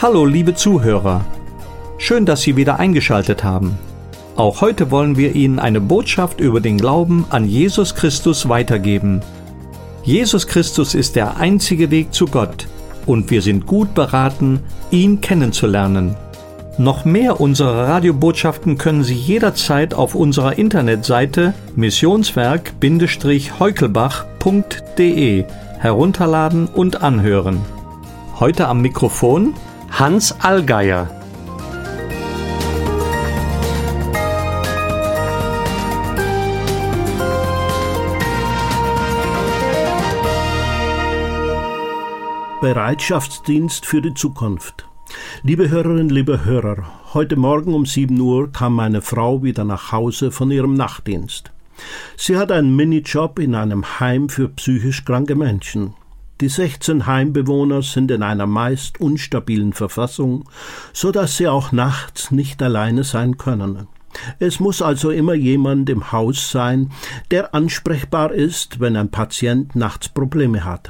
Hallo liebe Zuhörer, schön, dass Sie wieder eingeschaltet haben. Auch heute wollen wir Ihnen eine Botschaft über den Glauben an Jesus Christus weitergeben. Jesus Christus ist der einzige Weg zu Gott und wir sind gut beraten, ihn kennenzulernen. Noch mehr unserer Radiobotschaften können Sie jederzeit auf unserer Internetseite missionswerk-heukelbach.de herunterladen und anhören. Heute am Mikrofon Hans Allgeier. Bereitschaftsdienst für die Zukunft. Liebe Hörerinnen, liebe Hörer, heute Morgen um 7 Uhr kam meine Frau wieder nach Hause von ihrem Nachtdienst. Sie hat einen Minijob in einem Heim für psychisch kranke Menschen. Die 16 Heimbewohner sind in einer meist unstabilen Verfassung, so dass sie auch nachts nicht alleine sein können. Es muss also immer jemand im Haus sein, der ansprechbar ist, wenn ein Patient nachts Probleme hat.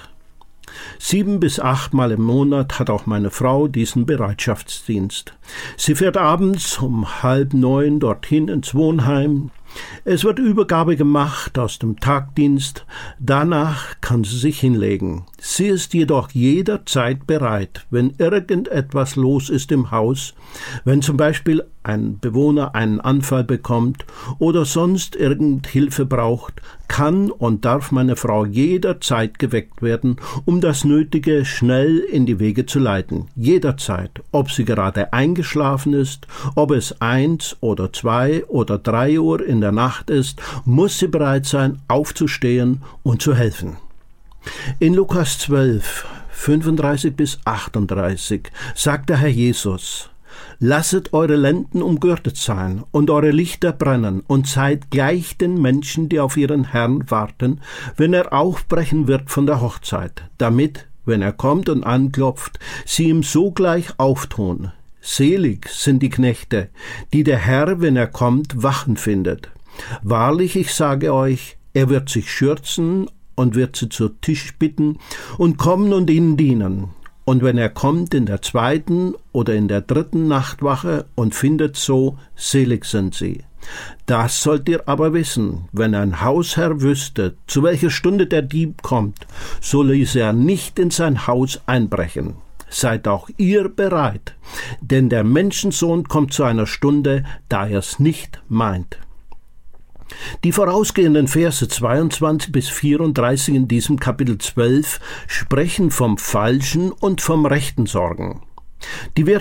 7 bis 8 Mal im Monat hat auch meine Frau diesen Bereitschaftsdienst. Sie fährt abends um 8:30 dorthin ins Wohnheim. Es wird Übergabe gemacht aus dem Tagdienst. Danach kann sie sich hinlegen. Sie ist jedoch jederzeit bereit, wenn irgendetwas los ist im Haus, wenn zum Beispiel ein Bewohner einen Anfall bekommt oder sonst irgend Hilfe braucht, kann und darf meine Frau jederzeit geweckt werden, um das Nötige schnell in die Wege zu leiten. Jederzeit, ob sie gerade eingeschlafen ist, ob es 1 oder 2 oder 3 Uhr in der Nacht ist, muss sie bereit sein, aufzustehen und zu helfen. In Lukas 12, 35 bis 38 sagt der Herr Jesus: Lasset eure Lenden umgürtet sein und eure Lichter brennen und seid gleich den Menschen, die auf ihren Herrn warten, wenn er aufbrechen wird von der Hochzeit, damit, wenn er kommt und anklopft, sie ihm sogleich auftun. Selig sind die Knechte, die der Herr, wenn er kommt, wachen findet. Wahrlich, ich sage euch, er wird sich schürzen und wird sie zu Tisch bitten und kommen und ihnen dienen. Und wenn er kommt in der 2. oder in der 3. Nachtwache und findet so, selig sind sie. Das sollt ihr aber wissen, wenn ein Hausherr wüsste, zu welcher Stunde der Dieb kommt, so ließe er nicht in sein Haus einbrechen. Seid auch ihr bereit, denn der Menschensohn kommt zu einer Stunde, da er es nicht meint. Die vorausgehenden Verse 22 bis 34 in diesem Kapitel 12 sprechen vom falschen und vom rechten Sorgen. Die